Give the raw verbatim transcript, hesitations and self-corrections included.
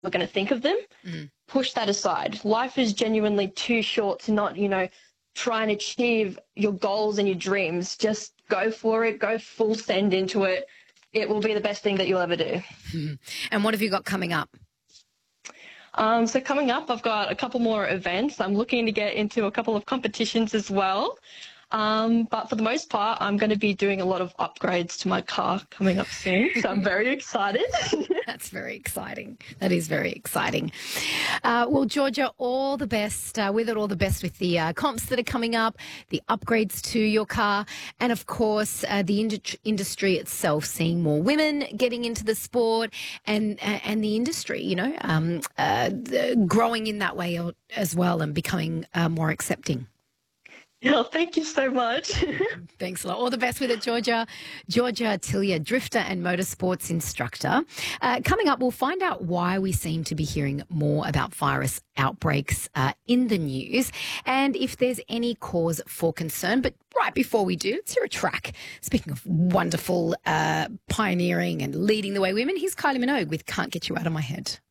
are going to think of them. Mm. Push that aside. Life is genuinely too short to not, you know, try and achieve your goals and your dreams. Just go for it. Go full send into it. It will be the best thing that you'll ever do. And what have you got coming up? Um, so coming up, I've got a couple more events. I'm looking to get into a couple of competitions as well. Um, but for the most part, I'm going to be doing a lot of upgrades to my car coming up soon. So I'm very excited. That's very exciting. That is very exciting. Uh, well, Georgia, all the best uh, with it, all the best with the uh, comps that are coming up, the upgrades to your car, and of course, uh, the ind- industry itself, seeing more women getting into the sport and uh, and the industry, you know, um, uh, the, growing in that way as well and becoming uh, more accepting. Yeah, thank you so much. Thanks a lot. All the best with it, Georgia. Georgia Tillier, drifter and motorsports instructor. Uh, coming up, we'll find out why we seem to be hearing more about virus outbreaks uh, in the news and if there's any cause for concern. But right before we do, let's hear a track. Speaking of wonderful uh, pioneering and leading the way women, here's Kylie Minogue with Can't Get You Out of My Head.